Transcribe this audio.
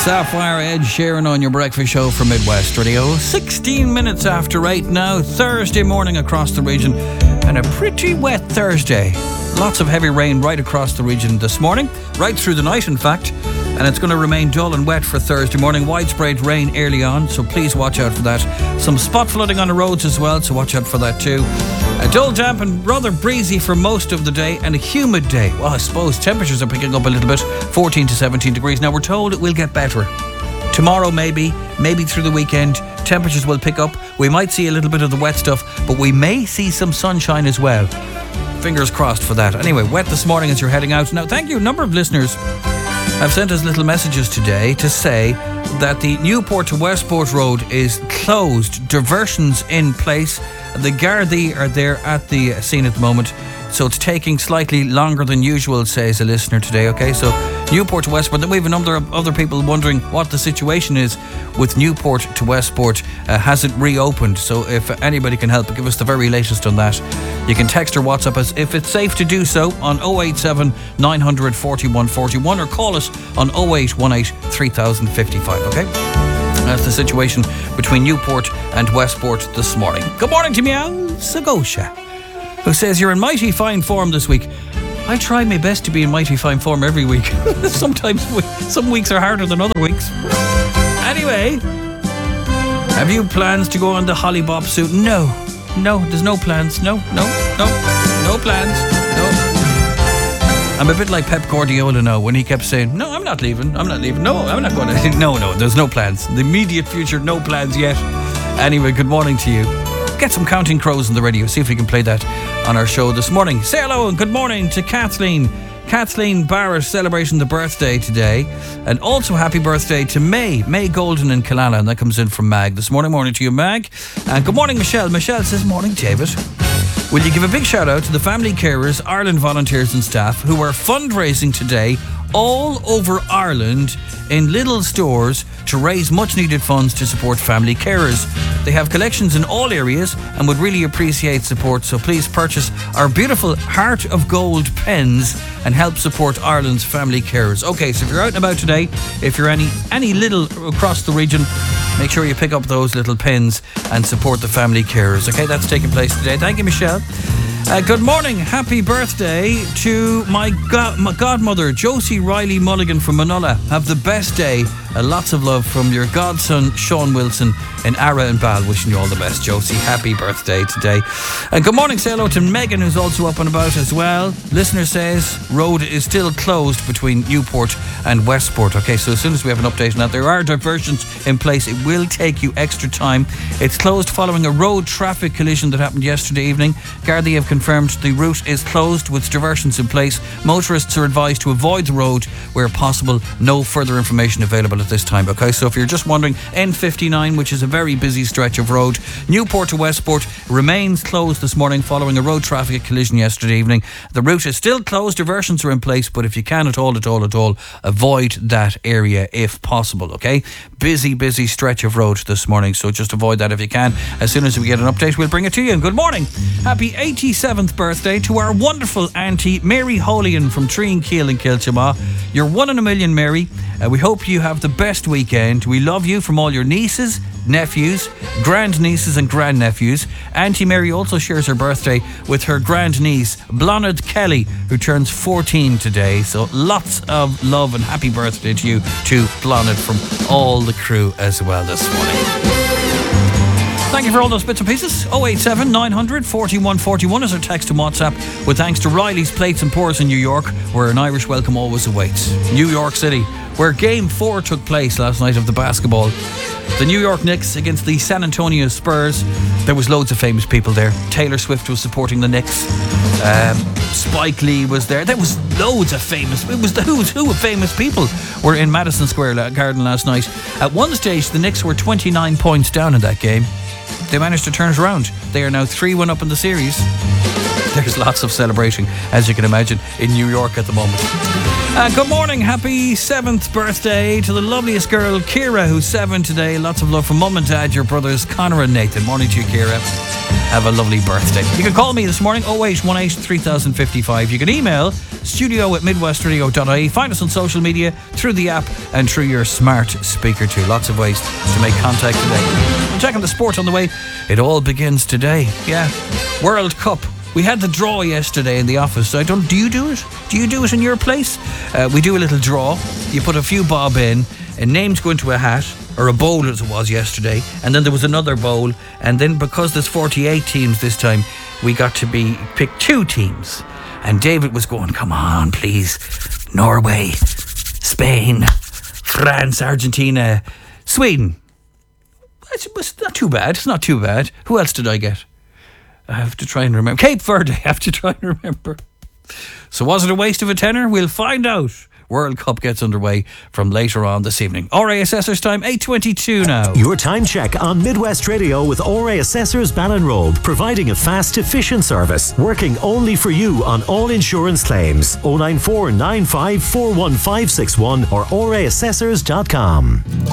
Sapphire, Ed Sheeran on your breakfast show from Midwest Radio. 16 minutes after 8 now, Thursday morning across the region, and a pretty wet Thursday. Lots of heavy rain right across the region this morning, right through the night in fact, and it's going to remain dull and wet for Thursday morning. Widespread rain early on, so please watch out for that. Some spot flooding on the roads as well, so watch out for that too. A dull, damp and rather breezy for most of the day, and a humid day. Well, I suppose temperatures are picking up a little bit, 14 to 17 degrees. Now we're told it will get better. Tomorrow maybe through the weekend, temperatures will pick up. We might see a little bit of the wet stuff, but we may see some sunshine as well. Fingers crossed for that. Anyway, wet this morning as you're heading out. Now, thank you. A number of listeners have sent us little messages today to say that the Newport to Westport Road is closed. Diversions in place. The Gardaí are there at the scene at the moment, so it's taking slightly longer than usual, says a listener today. Okay, so Newport to Westport. Then we have a number of other people wondering what the situation is with Newport to Westport. Has it reopened? So if anybody can help, give us the very latest on that. You can text or WhatsApp us if it's safe to do so on 087 900 4141 or call us on 0818 3055. Okay. That's the situation between Newport and Westport this morning. Good morning to Meow Sagosha, who says you're in mighty fine form this week. I try my best to be in mighty fine form every week. Sometimes some weeks are harder than other weeks. Anyway, have you plans to go on the Holly Bob suit? No, there's no plans. No plans. No. I'm a bit like Pep Guardiola now when he kept saying, no, I'm not leaving. No, I'm not going to. No, there's no plans. The immediate future, no plans yet. Anyway, good morning to you. Get some Counting Crows on the radio. See if we can play that on our show this morning. Say hello and good morning to Kathleen. Kathleen Barrett celebrating the birthday today. And also happy birthday to May Golden in Killala. And that comes in from Mag this morning. Morning to you, Mag. And good morning, Michelle. Michelle says, morning, David. Will you give a big shout out to the Family Carers Ireland volunteers and staff who are fundraising today all over Ireland in little stores to raise much needed funds to support family carers. They have collections in all areas and would really appreciate support, so please purchase our beautiful Heart of Gold pens and help support Ireland's family carers. Okay, so if you're out and about today, if you're any little across the region, make sure you pick up those little pens and support the family carers. Okay, that's taking place today. Thank you, Michelle. Good morning, happy birthday to my godmother, Josie Riley Mulligan from Manola. Have the best day. Lots of love from your godson, Sean Wilson in Ara and Bal. Wishing you all the best, Josie. Happy birthday today. And good morning, say hello to Megan, who's also up and about as well. Listener says road is still closed between Newport and Westport. Okay, so as soon as we have an update on that, there are diversions in place. It will take you extra time. It's closed following a road traffic collision that happened yesterday evening. Gardaí have confirmed the route is closed with diversions in place. Motorists are advised to avoid the road where possible. No further information available at this time. Okay, so if you're just wondering, N59, which is a very busy stretch of road, Newport to Westport, remains closed this morning following a road traffic collision yesterday evening. The route is still closed, diversions are in place, but if you can at all, avoid that area if possible. Okay, busy stretch of road this morning, so just avoid that if you can. As soon as we get an update, we'll bring it to you. And good morning, happy 87th birthday to our wonderful auntie Mary Holian from Treenkeel in Kilchama. You're one in a million, Mary. We hope you have the best weekend. We love you from all your nieces, nephews, grandnieces and grandnephews. Auntie Mary also shares her birthday with her grandniece Blonard Kelly, who turns 14 today. So lots of love and happy birthday to you, to Blonard, from all the crew as well this morning. Thank you for all those bits and pieces. 087 900 4141 is our text to WhatsApp, with thanks to Riley's Plates and Pours in New York, where an Irish welcome always awaits. New York City, where Game 4 took place last night of the basketball. The New York Knicks against the San Antonio Spurs. There was loads of famous people there. Taylor Swift was supporting the Knicks. Spike Lee was there. There was loads of famous... It was the who's who of famous people were in Madison Square Garden last night. At one stage, the Knicks were 29 points down in that game. They managed to turn it around. They are now 3-1 up in the series. There's lots of celebrating, as you can imagine, in New York at the moment. Good morning, happy 7th birthday to the loveliest girl, Kira, who's 7 today. Lots of love from Mum and Dad, your brothers, Connor and Nathan. Morning to you, Kira. Have a lovely birthday. You can call me this morning, 0818 3055. You can email studio@midwestradio.ie. Find us on social media, through the app and through your smart speaker too. Lots of ways to make contact today. I'm checking the sport on the way. It all begins today. Yeah, World Cup. We had the draw yesterday in the office. Do you do it? Do you do it in your place? We do a little draw. You put a few bob in, and names go into a hat, or a bowl as it was yesterday, and then there was another bowl, and then because there's 48 teams this time, we got to pick 2 teams. And David was going, come on, please. Norway, Spain, France, Argentina, Sweden. It's not too bad. It's not too bad. Who else did I get? I have to try and remember. Cape Verde, I have to try and remember. So was it a waste of a tenner? We'll find out. World Cup gets underway from later on this evening. ORA Assessors time, 8:22 now. Your time check on Midwest Radio with ORA Assessors Ballinrobe, providing a fast, efficient service, working only for you on all insurance claims. 094 95 41561 or oraassessors.com.